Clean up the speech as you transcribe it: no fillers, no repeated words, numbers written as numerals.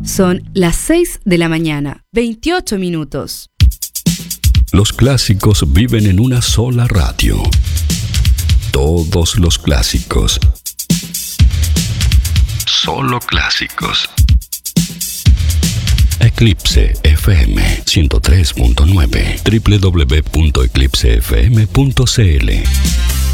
Son las 6 de la mañana, 28 minutos. Los clásicos viven en una sola radio. Todos los clásicos. Solo clásicos. Eclipse FM 103.9 www.eclipsefm.cl